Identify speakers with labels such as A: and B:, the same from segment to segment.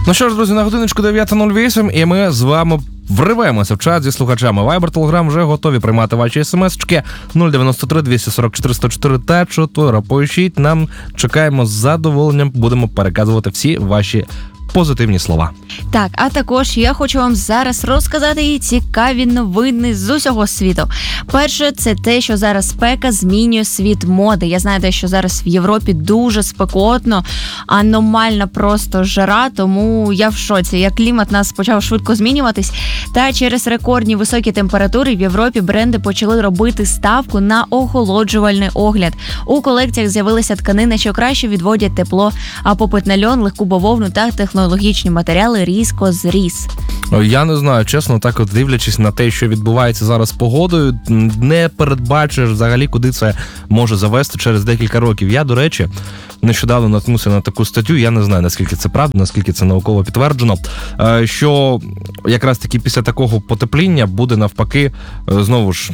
A: Ну що ж, друзі, на годиночку 9:08, і ми з вами вриваємося в чат зі слухачами. Viber, Telegram вже готові приймати ваші смс-очки 093 244 104 та 4. Пишіть нам, чекаємо з задоволенням, будемо переказувати всі ваші позитивні слова.
B: Так, а також я хочу вам зараз розказати цікаві новини з усього світу. Перше, це те, що зараз спека змінює світ моди. Я знаю, що зараз в Європі дуже спекотно, аномальна просто жара, тому я в шоці. Як клімат нас почав швидко змінюватись, та через рекордні високі температури в Європі бренди почали робити ставку на охолоджувальний огляд. У колекціях з'явилися тканини, що краще відводять тепло, а попит на льон, легку бавовну та технологічні матеріали різко зріс.
A: Я не знаю, чесно, так от дивлячись на те, що відбувається зараз з погодою, не передбачиш взагалі, куди це може завести через декілька років. Я, до речі, нещодавно наткнувся на таку статтю, я не знаю, наскільки це правда, наскільки це науково підтверджено, що якраз таки після такого потепління буде навпаки, знову ж,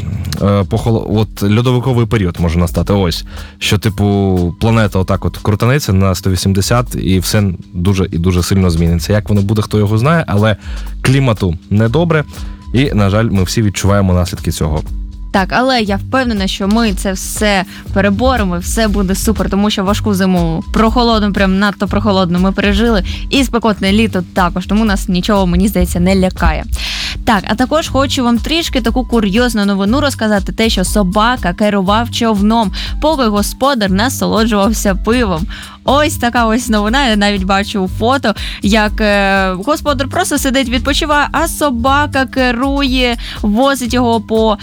A: от льодовиковий період може настати. Ось, що типу планета отак от крутанеться на 180 і все дуже і дуже сильно зміниться. Як воно буде, хто його знає, але клімату недобре і, на жаль, ми всі відчуваємо наслідки цього.
B: Так, але я впевнена, що ми це все переборемо, все буде супер, тому що важку зиму прохолодну, прям надто прохолодну ми пережили, і спекотне літо також, тому нас нічого, мені здається, не лякає. Так, а також хочу вам трішки таку курйозну новину розказати, те, що собака керував човном, поки господар насолоджувався пивом. Ось така ось новина, я навіть бачу фото, як господар просто сидить, відпочиває, а собака керує, возить його по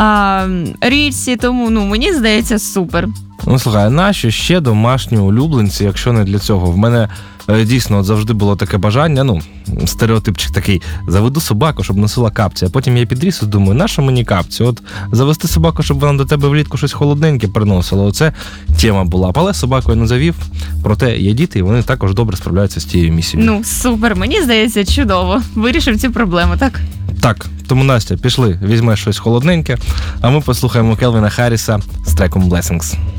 B: річці, тому, мені здається, супер.
A: Ну, слухай, наші ще домашні улюбленці, якщо не для цього. В мене дійсно от завжди було таке бажання, стереотипчик такий, заведу собаку, щоб носила капці, а потім я підріс і думаю, нащо мені капці? От завести собаку, щоб вона до тебе влітку щось холодненьке приносила, оце тема була. Але собаку я не завів, проте є діти, і вони також добре справляються з тією місією.
B: Ну, супер, мені здається, чудово. Вирішив цю проблему, так?
A: Так, тому, Настя, пішли, візьмеш щось холодненьке, а ми послухаємо Келвіна Харріса з треком Blessings.